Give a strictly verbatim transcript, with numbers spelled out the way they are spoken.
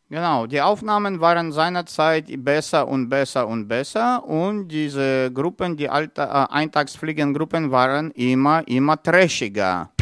Genau, die Aufnahmen waren seinerzeit besser und besser und besser und diese Gruppen, die Alta, äh, Eintagsfliegengruppen waren immer, immer trashiger.